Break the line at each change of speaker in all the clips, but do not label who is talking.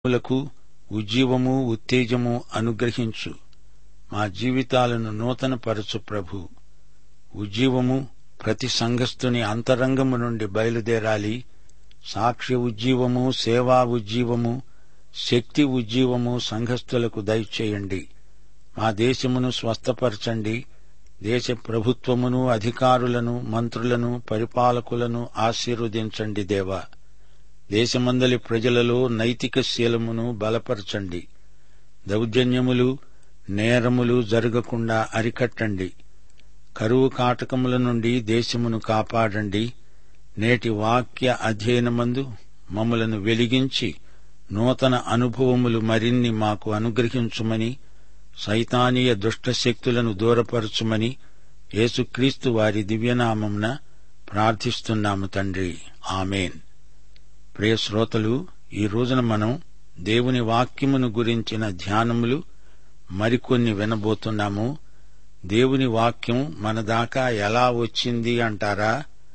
లకు ఉజ్జీవము ఉత్తేజము అనుగ్రహించు. మా జీవితాలను నూతనపరచు ప్రభు. ఉజ్జీవము ప్రతి సంఘస్థుని అంతరంగము నుండి బయలుదేరాలి. సాక్ష్య ఉజ్జీవము, సేవా ఉజ్జీవము, శక్తి ఉజ్జీవము సంఘస్థులకు దయచేయండి. మా దేశమును స్వస్థపరచండి. దేశ ప్రభుత్వమును, అధికారులను, మంత్రులను, పరిపాలకులను ఆశీర్వదించండి దేవా. దేశమందలి ప్రజలలో నైతిక శీలమును బలపరచండి. దౌర్జన్యములు, నేరములు జరగకుండా అరికట్టండి. కరువు కాటకముల నుండి దేశమును కాపాడండి. నేటి వాక్య అధ్యయనమందు మమ్ములను వెలిగించి నూతన అనుభవములు మరిన్ని మాకు అనుగ్రహించుమని, సైతానీయ దుష్టశక్తులను దూరపరచుమని యేసుక్రీస్తు వారి దివ్యనామమున ప్రార్థిస్తున్నాము తండ్రి. ఆమేన్. ప్రియ శ్రోతలు, ఈ రోజున మనం దేవుని వాక్యమును గురించిన ధ్యానములు మరికొన్ని వినబోతున్నాము. దేవుని వాక్యం మన దాకా ఎలా వచ్చింది అంటారా?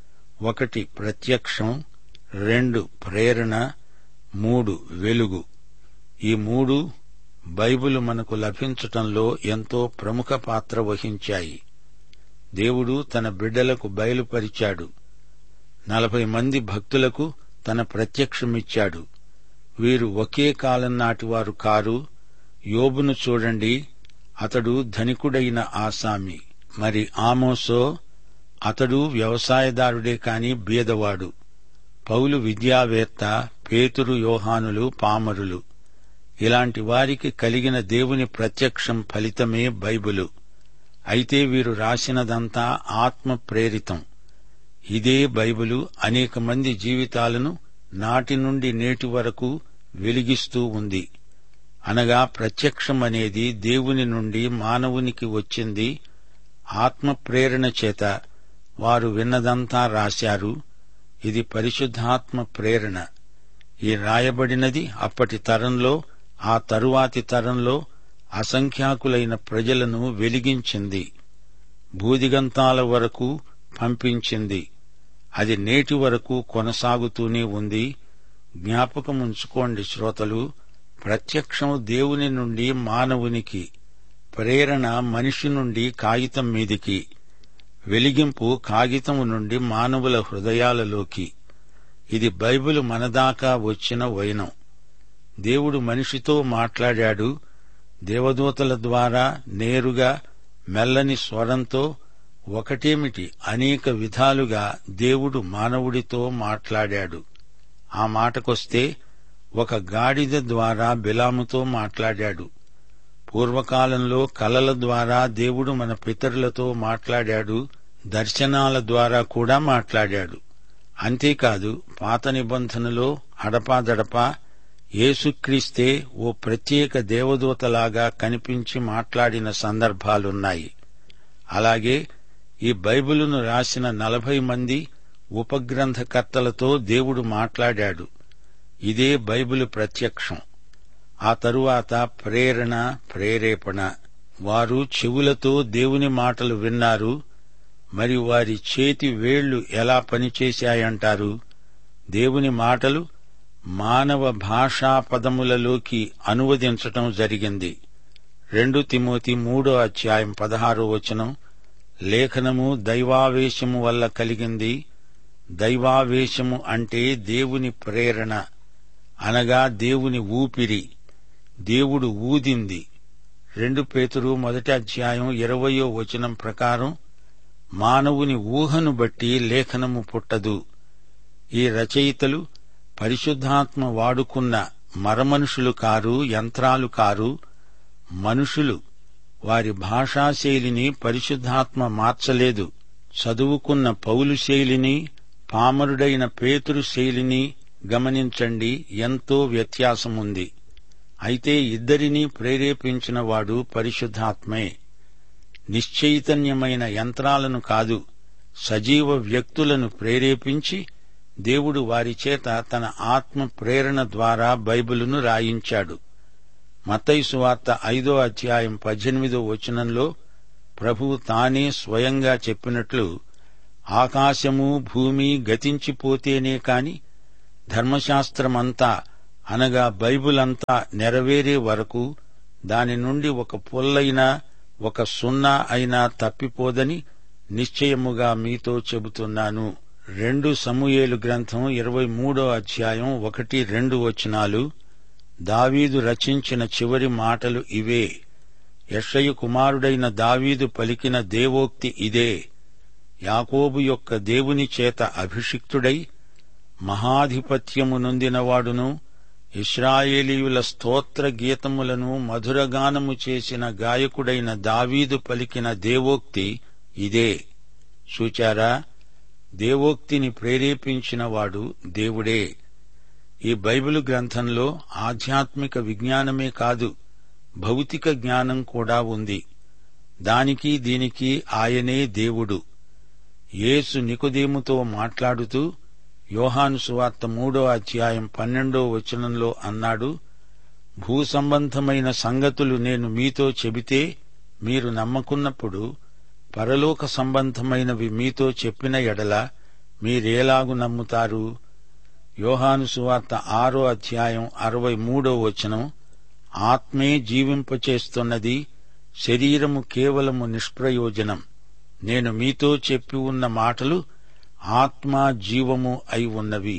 1 ప్రత్యక్షం, 2 ప్రేరణ, 3 వెలుగు. ఈ 3 బైబిలు మనకు లభించటంలో ఎంతో ప్రముఖ పాత్ర వహించాయి. దేవుడు తన బిడ్డలకు బయలుపరిచాడు. 40 మంది భక్తులకు తన ప్రత్యక్షమిచ్చాడు. వీరు ఒకే కాలం నాటివారు కారు. యోబును చూడండి, అతడు ధనికుడైన ఆసామి. మరి ఆమోసో, అతడు వ్యవసాయదారుడే కాని బీదవాడు. పౌలు విద్యావేత్త, పేతురు, యోహానులు పామరులు. ఇలాంటి వారికి కలిగిన దేవుని ప్రత్యక్షం ఫలితమే బైబిలు. అయితే వీరు రాసినదంతా ఆత్మ ప్రేరితం. ఇదే బైబిలు అనేక మంది జీవితాలను నాటి నుండి నేటి వరకు వెలిగిస్తూ ఉంది. అనగా ప్రత్యక్షం అనేది దేవుని నుండి మానవునికి వచ్చింది. ఆత్మ ప్రేరణ చేత వారు విన్నదంతా రాశారు. ఇది పరిశుద్ధాత్మ ప్రేరణ. ఈ రాయబడినది అప్పటి తరంలో, ఆ తరువాతి తరంలో అసంఖ్యాకులైన ప్రజలను వెలిగించింది, భూదిగంతాల వరకు పంపించింది. అది నేటి వరకు కొనసాగుతూనే ఉంది. జ్ఞాపకముంచుకోండి శ్రోతలు, ప్రత్యక్షం దేవుని నుండి మానవునికి, ప్రేరణ మనిషి నుండి కాగితం మీదికి, వెలిగింపు కాగితము నుండి మానవుల హృదయాలలోకి. ఇది బైబిలు మనదాకా వచ్చిన వైనం. దేవుడు మనిషితో మాట్లాడాడు. దేవదూతల ద్వారా నేరుగా, మెల్లని స్వరంతో. ఒకటేమిటి, అనేక విధాలుగా దేవుడు మానవుడితో మాట్లాడాడు. ఆ మాటకొస్తే ఒక గాడిద ద్వారా బిలాముతో మాట్లాడాడు. పూర్వకాలంలో కలల ద్వారా దేవుడు మన పితరులతో మాట్లాడాడు. దర్శనాల ద్వారా కూడా మాట్లాడాడు. అంతేకాదు, పాత నిబంధనలో అడపాదడపా యేసుక్రీస్తే ఓ ప్రత్యేక దేవదూతలాగా కనిపించి మాట్లాడిన సందర్భాలున్నాయి. అలాగే ఈ బైబిలును రాసిన 40 మంది ఉపగ్రంథకర్తలతో దేవుడు మాట్లాడాడు. ఇదే బైబిలు ప్రత్యక్షం. ఆ తరువాత ప్రేరణ, ప్రేరేపణ. వారు చెవులతో దేవుని మాటలు విన్నారు. మరి వారి చేతి వేళ్లు ఎలా పనిచేశాయంటారు? దేవుని మాటలు మానవ భాషా పదములలోకి అనువదించటం జరిగింది. 2 తిమోతి 3:16 లేఖనము దైవావేశము వల్ల కలిగింది. దైవావేశము అంటే దేవుని ప్రేరణ, అనగా దేవుని ఊపిరి. దేవుడు ఊదింది. 2 పేతురు 1:20 ప్రకారం మానవుని ఊహను బట్టి లేఖనము పుట్టదు. ఈ రచయితలు పరిశుద్ధాత్మ వాడుకున్న మరమనుషులు కారు, యంత్రాలు కారు, మనుషులు. వారి భాషాశైలిని పరిశుద్ధాత్మ మార్చలేదు. చదువుకున్న పౌలు శైలిని, పామరుడైన పేతురు శైలిని గమనించండి, ఎంతో వ్యత్యాసముంది. అయితే ఇద్దరినీ ప్రేరేపించినవాడు పరిశుద్ధాత్మే. నిశ్చైతన్యమైన యంత్రాలను కాదు, సజీవ వ్యక్తులను ప్రేరేపించి దేవుడు వారి చేత తన ఆత్మ ప్రేరణ ద్వారా బైబిలును రాయించాడు. మత్తయి సువార్త 5:18 ప్రభువు తానే స్వయంగా చెప్పినట్లు, ఆకాశము భూమి గతించిపోతేనే కాని ధర్మశాస్త్రమంతా అనగా బైబిల్ అంతా నెరవేరే వరకు దాని నుండి ఒక పొల్లైనా ఒక సున్నా అయినా తప్పిపోదని నిశ్చయముగా మీతో చెబుతున్నాను. 2 సమూయేలు గ్రంథం 23 అధ్యాయం 1-2 వచనాలు. దావీదు రచించిన చివరి మాటలు ఇవే. యెషయి కుమారుడైన దావీదు పలికిన దేవోక్తి ఇదే. యాకోబు యొక్క దేవుని చేత అభిషిక్తుడై మహాధిపత్యము నొందినవాడును, ఇశ్రాయేలీయుల స్తోత్ర గీతములను మధురగానము చేసిన గాయకుడైన దావీదు పలికిన దేవోక్తి ఇదే. చూచారా, దేవోక్తిని ప్రేరేపించినవాడు దేవుడే. ఈ బైబిలు గ్రంథంలో ఆధ్యాత్మిక విజ్ఞానమే కాదు, భౌతిక జ్ఞానం కూడా ఉంది. దానికి దీనికి ఆయనే దేవుడు. యేసు నికోదేముతో మాట్లాడుతూ యోహాను సువార్త 3వ అధ్యాయం 12వ వచనంలో అన్నాడు, భూసంబంధమైన సంగతులు నేను మీతో చెబితే మీరు నమ్మకున్నప్పుడు పరలోక సంబంధమైనవి మీతో చెప్పిన ఎడల మీరేలాగు నమ్ముతారు? యోహాను సువార్త 6వ అధ్యాయం 63వ వచనం, ఆత్మే జీవింపచేస్తున్నది, శరీరము కేవలము నిష్ప్రయోజనం. నేను మీతో చెప్పి ఉన్న మాటలు ఆత్మ జీవము అయి ఉన్నవి.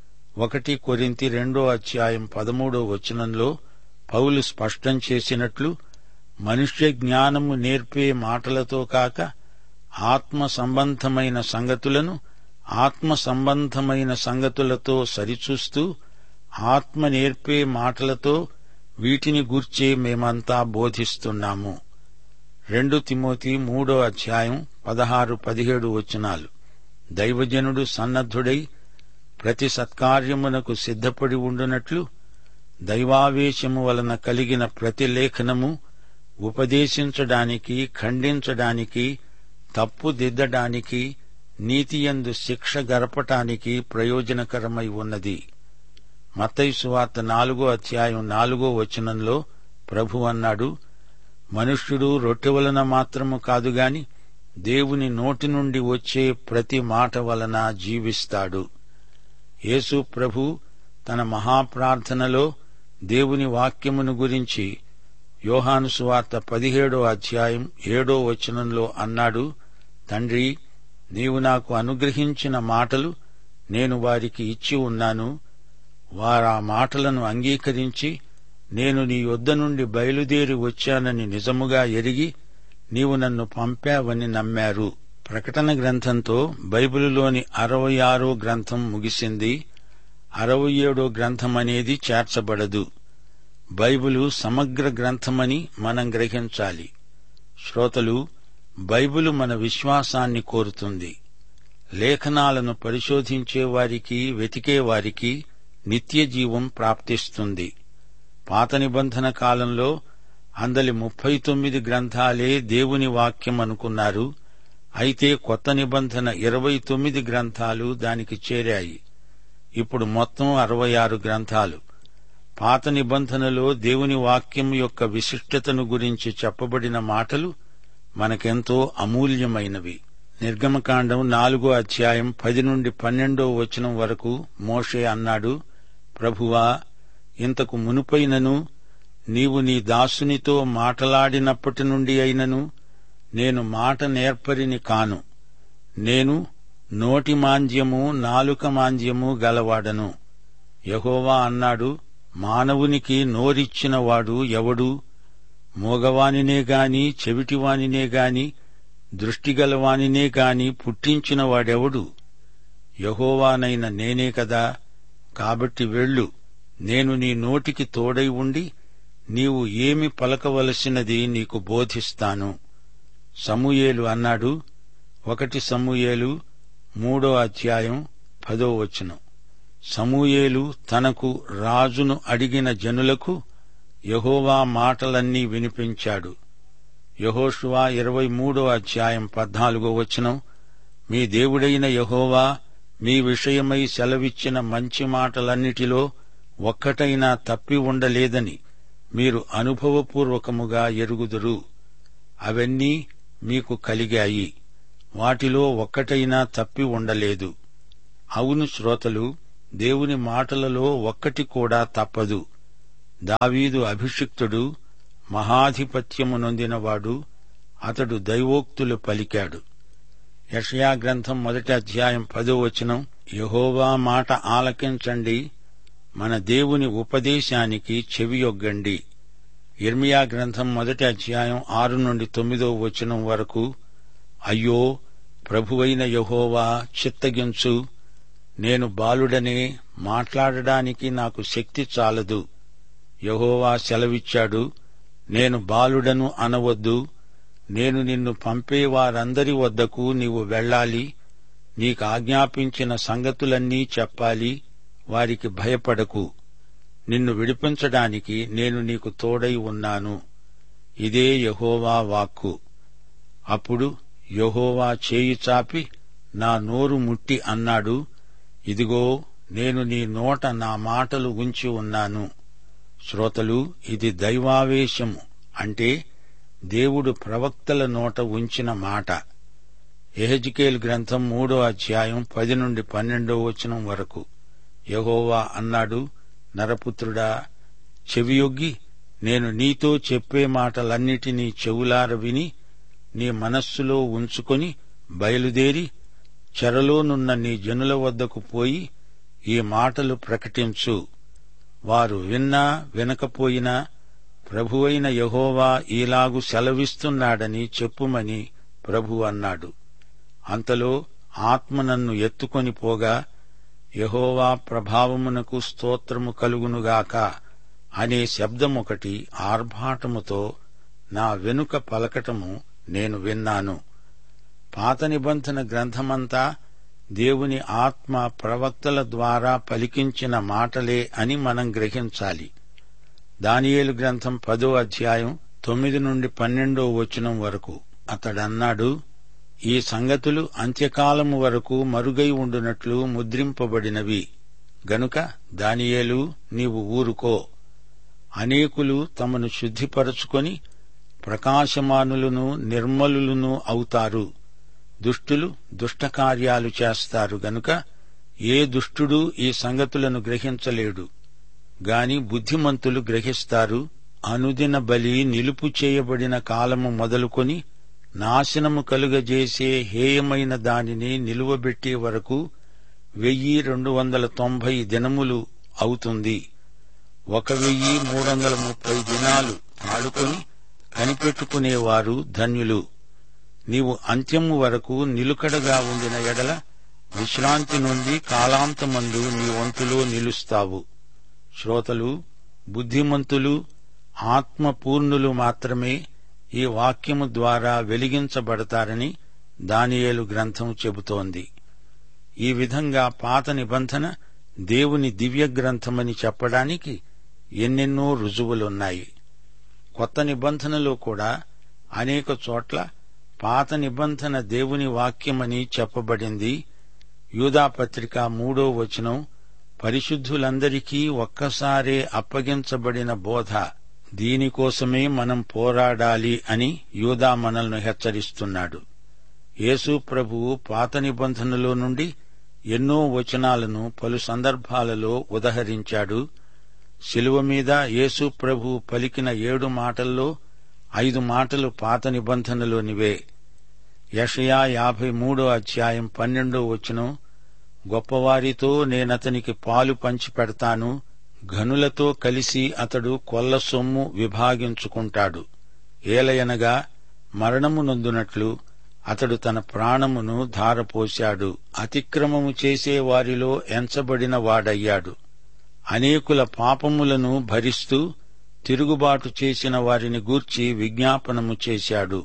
1 కొరింథీ 2వ అధ్యాయం 13వ వచనంలో పౌలు స్పష్టం చేసినట్లు మనుష్య జ్ఞానము నేర్పే మాటలతో కాక ఆత్మ సంబంధమైన సంగతులను ఆత్మ సంబంధమైన సంగతులతో సరిచూస్తూ ఆత్మ నేర్పే మాటలతో వీటిని గూర్చే మేమంతా బోధిస్తున్నాము. 2 తిమోతి 3వ అధ్యాయం 16-17 వచనాలు. దైవజనుడు సన్నద్ధుడై ప్రతి సత్కార్యమునకు సిద్ధపడి ఉండునట్లు దైవావేశము వలన కలిగిన ప్రతి లేఖనము ఉపదేశించడానికి, ఖండించడానికి, తప్పుదిద్దడానికి, నీతియందు శిక్ష గరపటానికి ప్రయోజనకరమై ఉన్నది. మత్తయి సువార్త 4వ అధ్యాయం 4వ వచనంలో ప్రభు అన్నాడు, మనుష్యుడు రొట్టె వలన మాత్రము కాదుగాని దేవుని నోటి నుండి వచ్చే ప్రతి మాట వలన జీవిస్తాడు. యేసు ప్రభు తన మహాప్రార్థనలో దేవుని వాక్యమును గురించి యోహాను సువార్త 17వ అధ్యాయం 7వ వచనంలో అన్నాడు, తండ్రి, నీవు నాకు అనుగ్రహించిన మాటలు నేను వారికి ఇచ్చి ఉన్నాను. వారా మాటలను అంగీకరించి నేను నీ యొద్ద నుండి బయలుదేరి వచ్చానని నిజముగా ఎరిగి నీవు నన్ను పంపావని నమ్మారు. ప్రకటన గ్రంథంతో బైబిలులోని 66వ గ్రంథం ముగిసింది. 67వ గ్రంథమనేది చేర్చబడదు. బైబిలు సమగ్ర గ్రంథమని మనం గ్రహించాలి. శ్రోతలు, బైబిలు మన విశ్వాసాన్ని కోరుతుంది. లేఖనాలను పరిశోధించేవారికి, వెతికేవారికి నిత్యజీవం ప్రాప్తిస్తుంది. పాత నిబంధన కాలంలో అందలి 39 గ్రంథాలే దేవుని వాక్యం అనుకున్నారు. అయితే కొత్త నిబంధన 29 గ్రంథాలు దానికి చేరాయి. ఇప్పుడు మొత్తం 66 గ్రంథాలు. పాత నిబంధనలో దేవుని వాక్యం యొక్క విశిష్టతను గురించి చెప్పబడిన మాటలు మనకెంతో అమూల్యమైనవి. నిర్గమకాండం 4వ అధ్యాయం 10-12వ వచనం వరకు మోషే అన్నాడు, ప్రభువా, ఇంతకు మునుపైనను నీవు నీ దాసునితో మాటలాడినప్పటి నుండి అయినను నేను మాట నేర్పరిని కాను. నేను నోటి మాంద్యము, నాలుక మాంద్యము గలవాడను. యెహోవా అన్నాడు, మానవునికి నోరిచ్చినవాడు ఎవడు? మోగవానినే గాని, చెవిటివానినే గాని, దృష్టిగలవానినే గాని పుట్టించినవాడెవడు? యెహోవానైన నేనే కదా. కాబట్టి వెళ్ళు, నేను నీ నోటికి తోడై ఉండి నీవు ఏమి పలకవలసినది నీకు బోధిస్తాను. సమూయేలు అన్నాడు. 1 సమూయేలు 3వ అధ్యాయం 10వ వచనం. సమూయేలు తనకు రాజును అడిగిన జనులకు యెహోవా మాటలన్నీ వినిపించాడు. యెహోషువ 23వ అధ్యాయం 14వ వచనం. మీ దేవుడైన యెహోవా మీ విషయమై సెలవిచ్చిన మంచి మాటలన్నిటిలో ఒక్కటైనా తప్పి ఉండలేదని మీరు అనుభవపూర్వకముగా ఎరుగుదురు. అవన్నీ మీకు కలిగాయి, వాటిలో ఒక్కటైనా తప్పి ఉండలేదు. అవును శ్రోతలు, దేవుని మాటలలో ఒక్కటి కూడా తప్పదు. దావీదు అభిషిక్తుడు, మహాధిపత్యము నొందినవాడు. అతడు దైవోక్తులు పలికాడు. యెషయా గ్రంథం 1వ అధ్యాయం 10వ వచనం, యెహోవా మాట ఆలకించండి, మన దేవుని ఉపదేశానికి చెవియొగ్గండి. యిర్మీయా గ్రంథం 1వ అధ్యాయం 6 నుండి 9వ వచనం వరకు, అయ్యో, ప్రభువైన యెహోవా చిత్తగించు, నేను బాలుడనే, మాట్లాడడానికి నాకు శక్తి చాలదు. యెహోవా సెలవిచ్చాడు, నేను బాలుడను అనవద్దు. నేను నిన్ను పంపే వారందరి వద్దకు నీవు వెళ్ళాలి. నీకు ఆజ్ఞాపించిన సంగతులన్నీ చెప్పాలి. వారికి భయపడకు. నిన్ను విడిపించడానికి నేను నీకు తోడై ఉన్నాను. ఇదే యెహోవా వాక్కు. అప్పుడు యెహోవా చేయి చాపి నా నోరు ముట్టి అన్నాడు, ఇదిగో, నేను నీ నోట నా మాటలు ఉంచి ఉన్నాను. శ్రోతలు, ఇది దైవావేశము, అంటే దేవుడు ప్రవక్తల నోట ఉంచిన మాట. యెహెజ్కేలు గ్రంథం 3వ అధ్యాయం 10 నుండి 12వ వచనం వరకు, యెహోవా అన్నాడు, నరపుత్రుడా, చెవియొగ్గి నేను నీతో చెప్పే మాటలన్నిటినీ చెవులార విని నీ మనస్సులో ఉంచుకొని బయలుదేరి చెరలోనున్న నీ జనుల వద్దకు పోయి ఈ మాటలు ప్రకటించు. వారు విన్నా వినకపోయినా ప్రభువైన యెహోవా ఈలాగు సెలవిస్తున్నాడని చెప్పుమని ప్రభు అన్నాడు. అంతలో ఆత్మ నన్ను ఎత్తుకొని పోగా, యెహోవా ప్రభావమునకు స్తోత్రము కలుగునుగాక అనే శబ్దమొకటి ఆర్భాటముతో నా వెనుక పలకటము నేను విన్నాను. పాత నిబంధన గ్రంథమంతా దేవుని ఆత్మ ప్రవక్తల ద్వారా పలికించిన మాటలే అని మనం గ్రహించాలి. దానియేలు గ్రంథం 10వ అధ్యాయం 9 నుండి 12వ వచనం వరకు అతడన్నాడు, ఈ సంగతులు అంత్యకాలము వరకు మరుగై ఉండునట్లు ముద్రింపబడినవి గనుక దానియేలు, నీవు ఊరుకో. అనేకులు తమను శుద్ధిపరచుకొని ప్రకాశమానులను నిర్మలులను అవుతారు. దుష్టులు దుష్టకార్యాలు చేస్తారు గనుక ఏ దుష్టుడూ ఈ సంగతులను గ్రహించలేడు. గాని బుద్ధిమంతులు గ్రహిస్తారు. అనుదిన బలి నిలుపు చేయబడిన కాలము మొదలుకొని నాశనము కలుగజేసే హేయమైన దానిని నిలువబెట్టే వరకు 1290 దినములు అవుతుంది. 1330 దినాలు ఆడుకొని కనిపెట్టుకునేవారు ధన్యులు. నీవు అంత్యము వరకు నిలుకడగా ఉండిన ఎడల విశ్రాంతి నుండి కాలాంతమందు నీ వంతులో నిలుస్తావు. శ్రోతలు, బుద్ధిమంతులు, ఆత్మపూర్ణులు మాత్రమే ఈ వాక్యము ద్వారా వెలిగించబడతారని దానియేలు గ్రంథం చెబుతోంది. ఈ విధంగా పాత నిబంధన దేవుని దివ్య గ్రంథమని చెప్పడానికి ఎన్నెన్నో రుజువులున్నాయి. కొత్త నిబంధనలో కూడా అనేక చోట్ల పాత నిబంధన దేవుని వాక్యమని చెప్పబడింది. యూదాపత్రిక 3వ వచనం, పరిశుద్ధులందరికీ ఒక్కసారే అప్పగించబడిన బోధ, దీనికోసమే మనం పోరాడాలి అని యూదా మనల్ని హెచ్చరిస్తున్నాడు. యేసు ప్రభువు పాత నిబంధనలో నుండి ఎన్నో వచనాలను పలు సందర్భాలలో ఉదహరించాడు. శిలువ మీద యేసు ప్రభువు పలికిన 7 మాటల్లో 5 మాటలు పాత నిబంధనలోనివే. యెషయా 53వ అధ్యాయం 12వ వచనం, గొప్పవారితో నేనతనికి పాలు పంచి పెడతాను, ఘనులతో కలిసి అతడు కొల్ల సొమ్ము విభాగించుకుంటాడు. ఏలయనగా మరణము నొందునట్లు అతడు తన ప్రాణమును ధారపోశాడు. అతిక్రమము చేసే వారిలో ఎంచబడిన వాడయ్యాడు. అనేకుల పాపములను భరిస్తూ తిరుగుబాటు చేసిన వారిని గూర్చి విజ్ఞాపనము చేశాడు.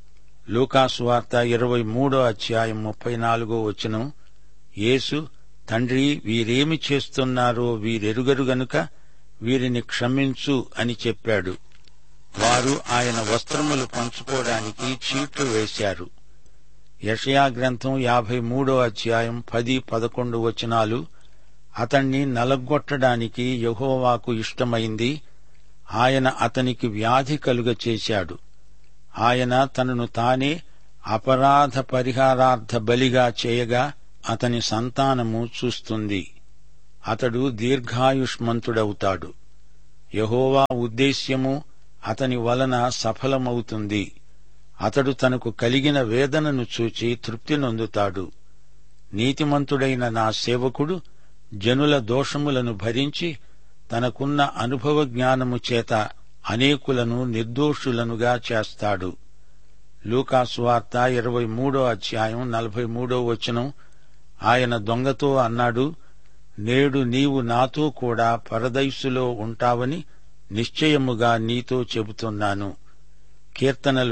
లూకాసు వార్త 23వ అధ్యాయం 34వ వచనం, యేసు, తండ్రి, వీరేమి చేస్తున్నారో వీరెరుగరు గనుక వీరిని క్షమించు అని చెప్పాడు. వారు ఆయన వస్త్రములు పంచుకోవడానికి చీట్లు వేశారు. యెషయా గ్రంథం 53వ అధ్యాయం 10-11 వచనాలు, అతణ్ణి నలగొట్టడానికి యెహోవాకు ఇష్టమైంది. ఆయన అతనికి వ్యాధి కలుగచేశాడు. ఆయన తనను తానే అపరాధ పరిహారార్థ బలిగా చేయగా అతని సంతానము చూస్తుంది. అతడు దీర్ఘాయుష్మంతుడవుతాడు. యెహోవా ఉద్దేశ్యము అతని వలన సఫలమవుతుంది. అతడు తనకు కలిగిన వేదనను చూచి తృప్తి నొందుతాడు. నీతిమంతుడైన నా సేవకుడు జనుల దోషములను భరించి తనకున్న అనుభవ జ్ఞానము చేత అనేకులను నిర్దోషులనుగా చేస్తాడు. లూకాసు వార్త 23:43 ఆయన దొంగతో అన్నాడు, నేడు నీవు నాతో కూడా పరదైసులో ఉంటావని నిశ్చయముగా నీతో చెబుతున్నాను. కీర్తనలు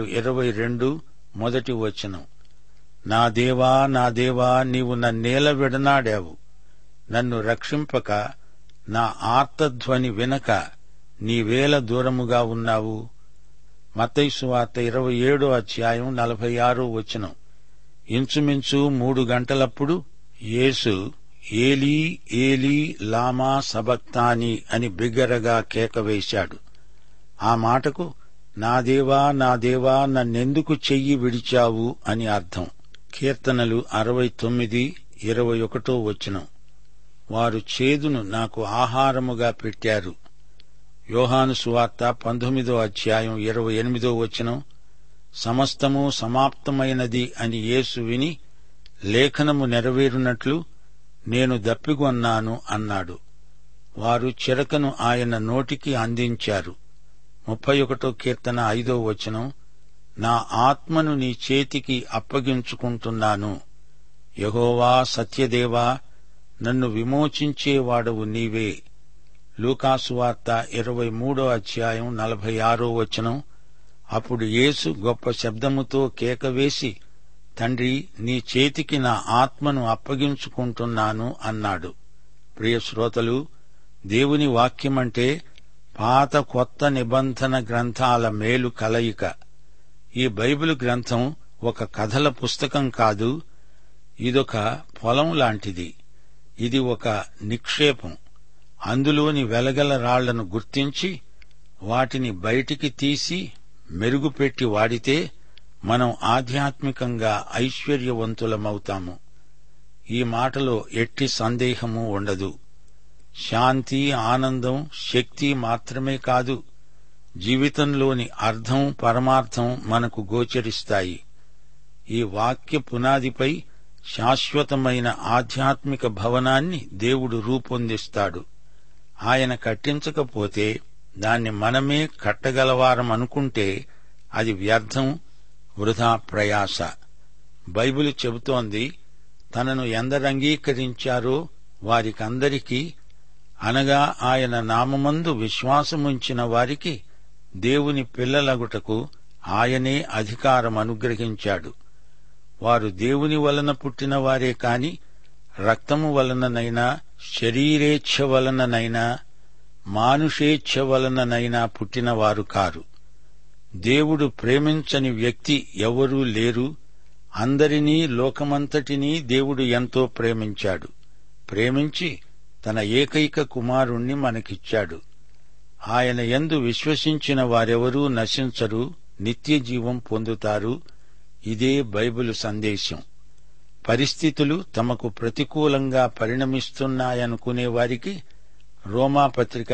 22:1 నా దేవా, నా దేవా, నీవు నన్నేల విడనాడావు. నన్ను రక్షింపక, నా ఆర్తధ్వని వినక నీవేల దూరముగా ఉన్నావు. మత్తయి సువార్త 27:46 ఇంచుమించు 3 గంటలప్పుడు యేసు ఏలీ ఏలీ లామా సబక్తాని అని బిగ్గరగా కేకవేశాడు. ఆ మాటకు నా దేవా, నా దేవా, నన్నెందుకు చెయ్యి విడిచావు అని అర్థం. కీర్తనలు 69:21 వారు చేదును నాకు ఆహారముగా పెట్టారు. యోహాను సువార్త 19:28 సమస్తము సమాప్తమైనది అని యేసు విని లేఖనము నెరవేరునట్లు నేను దప్పిగొన్నాను అన్నాడు. వారు చిరకను ఆయన నోటికి అందించారు. 31 కీర్తన 5 నా ఆత్మను నీ చేతికి అప్పగించుకుంటున్నాను. యెహోవా సత్యదేవా, నన్ను విమోచించేవాడవు నీవే. లూకాసు వార్త 23:46 అప్పుడు యేసు గొప్ప శబ్దముతో కేకవేసి, తండ్రి, నీ చేతికి నా ఆత్మను అప్పగించుకుంటున్నాను అన్నాడు. ప్రియ శ్రోతలు, దేవుని వాక్యమంటే పాత కొత్త నిబంధన గ్రంథాల మేలు కలయిక. ఈ బైబిలు గ్రంథం ఒక కథల పుస్తకం కాదు, ఇదొక పొలం లాంటిది. ఇది ఒక నిక్షేపం. అందులోని వెలగల రాళ్లను గుర్తించి వాటిని బయటికి తీసి మెరుగుపెట్టి వాడితే మనం ఆధ్యాత్మికంగా ఐశ్వర్యవంతులమవుతాము. ఈ మాటలో ఎట్టి సందేహము ఉండదు. శాంతి, ఆనందం, శక్తి మాత్రమే కాదు, జీవితంలోని అర్థం, పరమార్థం మనకు గోచరిస్తాయి. ఈ వాక్య పునాదిపై శాశ్వతమైన ఆధ్యాత్మిక భవనాన్ని దేవుడు రూపొందిస్తాడు. ఆయన కట్టించకపోతే దాన్ని మనమే కట్టగలవారమనుకుంటే అది వ్యర్థం, వృథా ప్రయాస. బైబిలు చెబుతోంది, తనను ఎందరంగీకరించారో వారికందరికీ, అనగా ఆయన నామమందు విశ్వాసముంచిన వారికి దేవుని పిల్లలగుటకు ఆయనే అధికారం అనుగ్రహించాడు. వారు దేవుని వలన పుట్టిన వారే కాని రక్తము వలననైనా, శరీరేచ్ఛ వలననైనా, మానుషేచ్ఛ వలననైనా పుట్టినవారు కారు. దేవుడు ప్రేమించని వ్యక్తి ఎవరూ లేరు. అందరినీ, లోకమంతటినీ దేవుడు ఎంతో ప్రేమించాడు. ప్రేమించి తన ఏకైక కుమారుణ్ణి మనకిచ్చాడు. ఆయన యందు విశ్వసించిన వారెవరూ నశించరు, నిత్యజీవం పొందుతారు. ఇదే బైబిలు సందేశం. పరిస్థితులు తమకు ప్రతికూలంగా పరిణమిస్తున్నాయనుకునే వారికి రోమాపత్రిక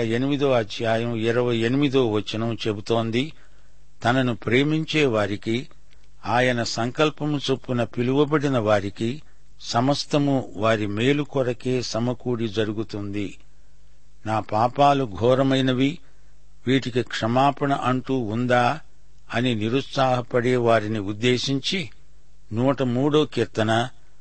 8:28 చెబుతోంది, తనను ప్రేమించే వారికి, ఆయన సంకల్పము చొప్పున పిలువబడిన వారికి సమస్తము వారి మేలు కొరకే సమకూడి జరుగుతుంది. నా పాపాలు ఘోరమైనవి, వీటికి క్షమాపణ అంటూ ఉందా అని నిరుత్సాహపడే వారిని ఉద్దేశించి 103 కీర్తన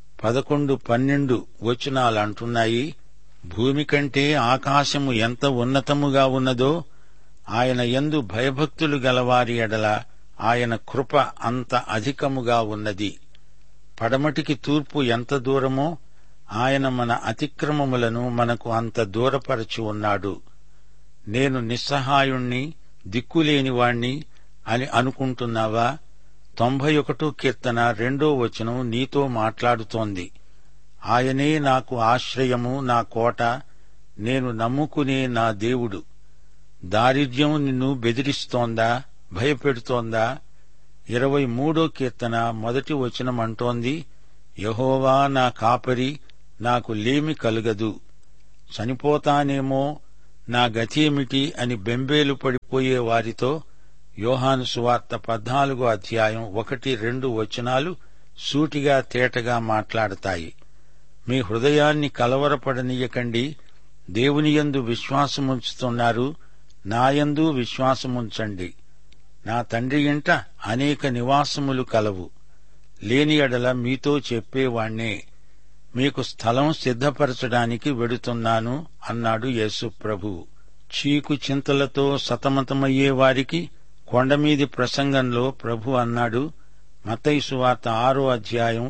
11-12 అంటున్నాయి, భూమి కంటే ఆకాశము ఎంత ఉన్నతముగా ఉన్నదో, ఆయన యందు భయభక్తులు గలవారి ఎడల ఆయన కృప అంత అధికముగా ఉన్నది. పడమటికి తూర్పు ఎంత దూరమో ఆయన మన అతిక్రమములను మనకు అంత దూరపరచి ఉన్నాడు. నేను నిస్సహాయుణ్ణి, దిక్కులేనివాణ్ణి అని అనుకుంటున్నావా? 91 కీర్తన 2 నీతో మాట్లాడుతోంది. ఆయనే నాకు ఆశ్రయము, నా కోట, నేను నమ్ముకునే నా దేవుడు. దారిద్ర్యం నిన్ను బెదిరిస్తోందా, భయపెడుతోందా? 23 కీర్తన 1 అంటోంది, యెహోవా నా కాపరి, నాకు లేమి కలుగదు. చనిపోతానేమో, నా గతేమిటి అని బెంబేలు పడిపోయే వారితో యోహాను సువార్త 14వ అధ్యాయం 1-2 వచనాలు సూటిగా తేటగా మాట్లాడతాయి. మీ హృదయాన్ని కలవరపడనీయకండి. దేవునియందు విశ్వాసముంచుతున్నారు, నాయందు విశ్వాసముంచండి. నా తండ్రి ఇంట అనేక నివాసములు కలవు. లేని ఎడల మీతో చెప్పేవాణ్ణే. మీకు స్థలం సిద్ధపరచడానికి వెడుతున్నాను అన్నాడు యేసు ప్రభువు. చీకు చింతలతో సతమతమయ్యే వారికి కొండమీది ప్రసంగంలో ప్రభు అన్నాడు, మత్తయి సువార్త 6వ అధ్యాయం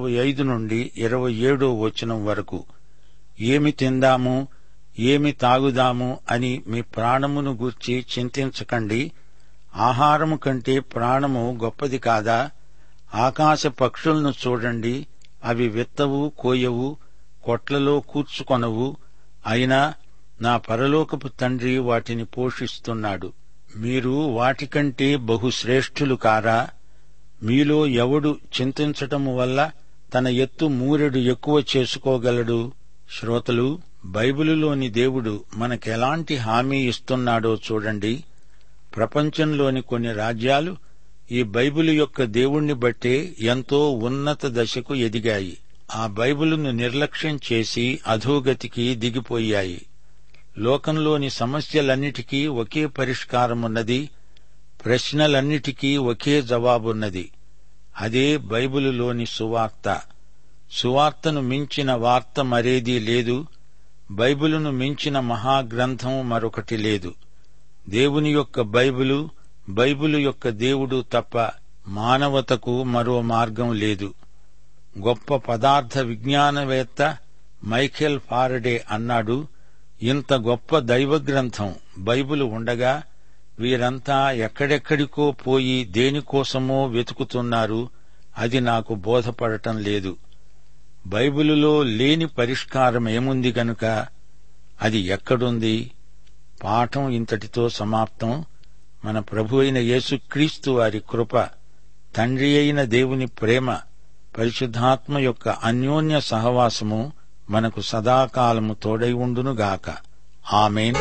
25-27 వచనం వరకు, ఏమి తిందాము, ఏమి తాగుదాము అని మీ ప్రాణమును గూర్చి చింతించకండి. ఆహారము కంటే ప్రాణము గొప్పది కాదా? ఆకాశ పక్షులను చూడండి, అవి విత్తవు, కోయవు, కొట్లలో కూర్చుకొనవు, అయినా నా పరలోకపు తండ్రి వాటిని పోషిస్తున్నాడు. మీరు వాటికంటే బహుశ్రేష్ఠులు కారా? మీలో ఎవడు చింతించటము వల్ల తన ఎత్తు మూరెడు ఎక్కువ చేసుకోగలడు? శ్రోతలు, బైబిలులోని దేవుడు మనకెలాంటి హామీ ఇస్తున్నాడో చూడండి. ప్రపంచంలోని కొన్ని రాజ్యాలు ఈ బైబిలు యొక్క దేవుణ్ణి బట్టే ఎంతో ఉన్నత దశకు ఎదిగాయి. ఆ బైబిలును నిర్లక్ష్యం చేసి అధోగతికి దిగిపోయాయి. లోకంలోని సమస్యలన్నిటికీ ఒకే పరిష్కారమున్నది, ప్రశ్నలన్నిటికీ ఒకే జవాబున్నది. అదే బైబిలులోని సువార్త. సువార్తను మించిన వార్త మరేదీ లేదు. బైబిలును మించిన మహాగ్రంథం మరొకటి లేదు. దేవుని యొక్క బైబిలు, బైబిలు యొక్క దేవుడు తప్ప మానవతకు మరో మార్గం లేదు. గొప్ప పదార్థ విజ్ఞానవేత్త మైఖేల్ ఫారడే అన్నాడు, ఇంత గొప్ప దైవగ్రంథం బైబిలు ఉండగా వీరంతా ఎక్కడెక్కడికో పోయి దేనికోసమో వెతుకుతున్నారు. అది నాకు బోధపడటం లేదు. బైబిలులో లేని పరిష్కారమేముంది గనుక అది ఎక్కడుంది? పాఠం ఇంతటితో సమాప్తం. మన ప్రభు అయిన యేసుక్రీస్తు వారి కృప, తండ్రి అయిన దేవుని ప్రేమ, పరిశుద్ధాత్మ యొక్క అన్యోన్య సహవాసము మనకు సదాకాలము తోడై ఉండునుగాక. ఆమేన్.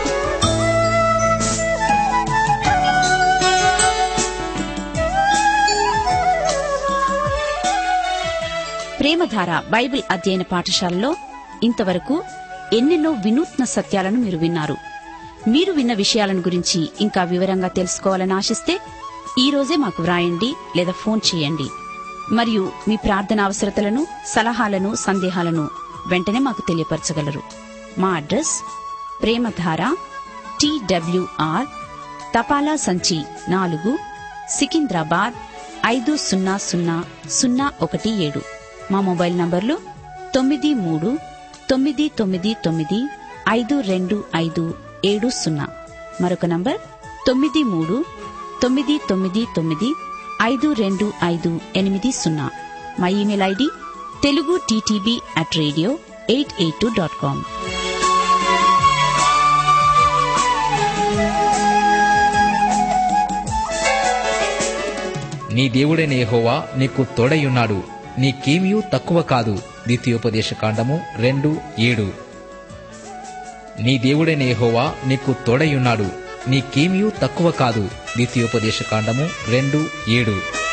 ప్రేమధార బైబిల్ అధ్యయన పాఠశాలలో ఇంతవరకు ఎన్నెన్నో వినూత్న సత్యాలను మీరు విన్నారు. మీరు విన్న విషయాలను గురించి ఇంకా వివరంగా తెలుసుకోవాలని ఆశిస్తే ఈ రోజే మాకు వ్రాయండి లేదా ఫోన్ చేయండి. మరియు మీ ప్రార్థన అవసరతలను, సలహాలను, సందేహాలను వెంటనే మాకు తెలియపరచగలరు. మా అడ్రస్ ప్రేమధార TWR తపాలా సంచి 4, సికింద్రాబాద్ 500017. మా మొబైల్ నంబర్లు 9399952570. మరొక నంబర్ 9399952580. మా ఇమెయిల్ ఐడి telugu@radio882.com.
నీ దేవుడైన యెహోవా నీకు తోడైయున్నాడు, నీకేమీ తక్కువ కాదు. ద్వితీయోపదేశకాండము 2:7. నీ దేవుడైన యెహోవా నీకు తోడైయున్నాడు, నీకేమీ తక్కువ కాదు. ద్వితీయోపదేశకాండము 2:7.